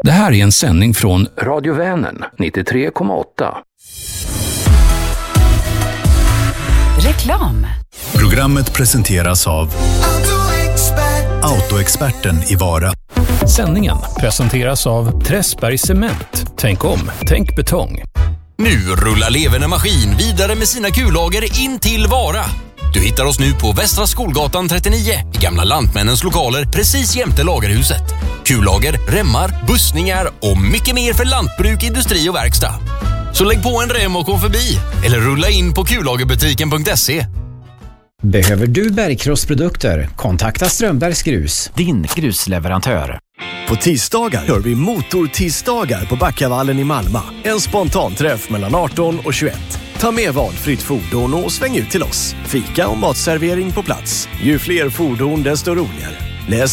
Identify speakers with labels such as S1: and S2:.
S1: Det här är en sändning från Radio Vänern 93,8.
S2: Reklam.
S3: Programmet presenteras av Autoexperten i Vara.
S1: Sändningen presenteras av Träsberg Cement. Tänk om, tänk betong.
S4: Nu rullar Leverne Maskin vidare med sina kullager in till Vara. Du hittar oss nu på Västra Skolgatan 39 i gamla Lantmännens lokaler precis jämte lagerhuset. Kullager, remmar, bussningar och mycket mer för lantbruk, industri och verkstad. Så lägg på en rem och kom förbi eller rulla in på kullagerbutiken.se.
S5: Behöver du bergkrossprodukter? Kontakta Strömbergs Grus, din grusleverantör.
S6: På tisdagar gör vi motortisdagar på Backavallen i Malmö. En spontanträff mellan 18 och 21. Ta med valfritt fordon och sväng ut till oss. Fika och matservering på plats. Ju fler fordon desto roligare.